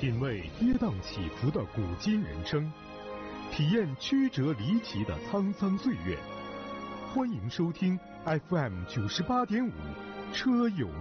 品味跌宕起伏的古今人生，体验曲折离奇的沧桑岁月。欢迎收听 FM 98.5车友